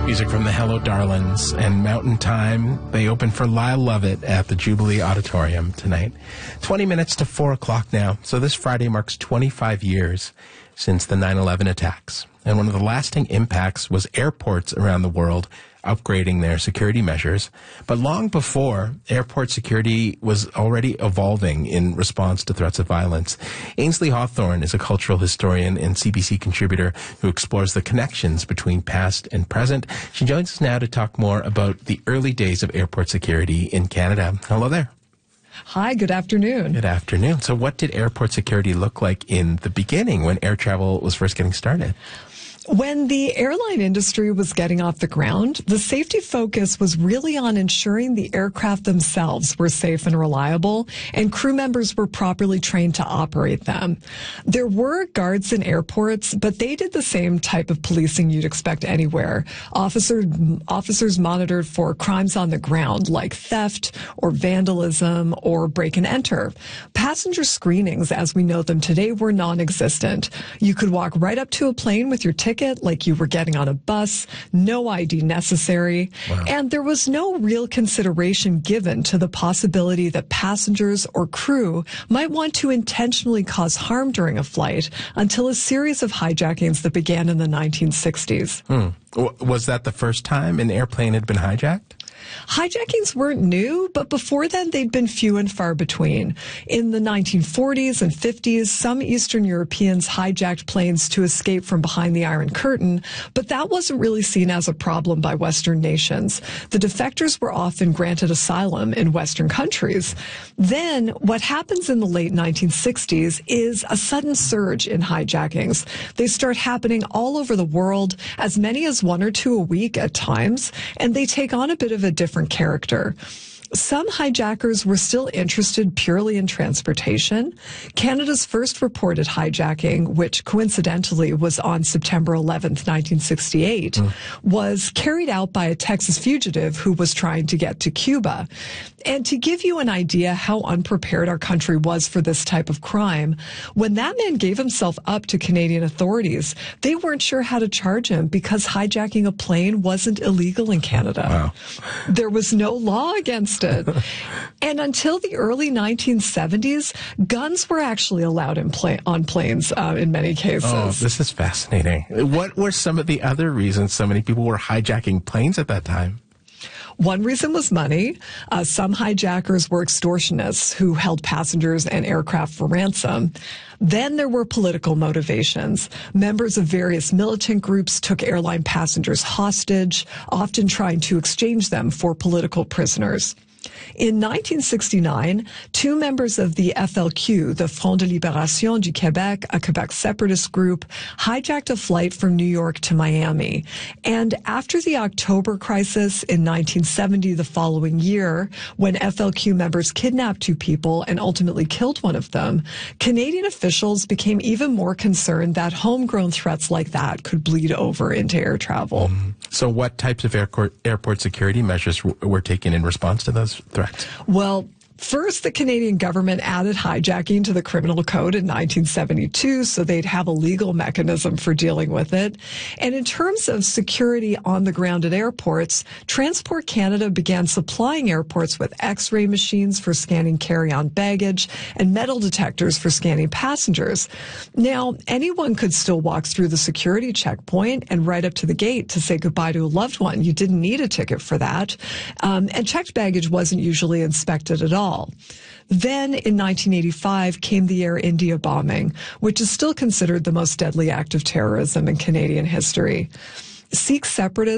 Music from the Hello Darlings and Mountain Time. They open for Lyle Lovett at the Jubilee Auditorium tonight. 20 minutes to 4 o'clock now. So this Friday marks 25 years since the 9/11 attacks. And one of the lasting impacts was airports around the world upgrading their security measures. But long before, airport security was already evolving in response to threats of violence. Ainsley Hawthorne is a cultural historian and CBC contributor who explores the connections between past and present. She joins us now to talk more about the early days of airport security in Canada. Hello there. Hi, good afternoon. Good afternoon. So what did airport security look like in the beginning when air travel was first getting started? When the airline industry was getting off the ground, the safety focus was really on ensuring the aircraft themselves were safe and reliable, and crew members were properly trained to operate them. There were guards in airports, but they did the same type of policing you'd expect anywhere. Officers monitored for crimes on the ground, like theft or vandalism or break and enter. Passenger screenings, as we know them today, were non-existent. You could walk right up to a plane with your ticket like you were getting on a bus, no ID necessary, wow. And there was no real consideration given to the possibility that passengers or crew might want to intentionally cause harm during a flight until a series of hijackings that began in the 1960s. Was that the first time an airplane had been hijacked? Hijackings weren't new, but before then they'd been few and far between. In the 1940s and 50s, some Eastern Europeans hijacked planes to escape from behind the Iron Curtain, but that wasn't really seen as a problem by Western nations. The defectors were often granted asylum in Western countries. Then, what happens in the late 1960s is a sudden surge in hijackings. They start happening all over the world, as many as 1 or 2 a week at times, and they take on a bit of a different character. Some hijackers were still interested purely in transportation. Canada's first reported hijacking, which coincidentally was on September 11th, 1968, was carried out by a Texas fugitive who was trying to get to Cuba. And to give you an idea how unprepared our country was for this type of crime, when that man gave himself up to Canadian authorities, they weren't sure how to charge him because hijacking a plane wasn't illegal in Canada. Wow. There was no law against it. And until the early 1970s, guns were actually allowed on planes in many cases. Oh, this is fascinating. What were some of the other reasons so many people were hijacking planes at that time? One reason was money. Some hijackers were extortionists who held passengers and aircraft for ransom. Then there were political motivations. Members of various militant groups took airline passengers hostage, often trying to exchange them for political prisoners. In 1969, 2 members of the FLQ, the Front de Libération du Québec, a Quebec separatist group, hijacked a flight from New York to Miami. And after the October crisis in 1970, the following year, when FLQ members kidnapped 2 people and ultimately killed one of them, Canadian officials became even more concerned that homegrown threats like that could bleed over into air travel. So what types of airport security measures were taken in response to those threats? Well, first, the Canadian government added hijacking to the criminal code in 1972, so they'd have a legal mechanism for dealing with it. And in terms of security on the ground at airports, Transport Canada began supplying airports with X-ray machines for scanning carry-on baggage and metal detectors for scanning passengers. Now, anyone could still walk through the security checkpoint and right up to the gate to say goodbye to a loved one. You didn't need a ticket for that. And checked baggage wasn't usually inspected at all. Then, in 1985, came the Air India bombing, which is still considered the most deadly act of terrorism in Canadian history. Sikh separatists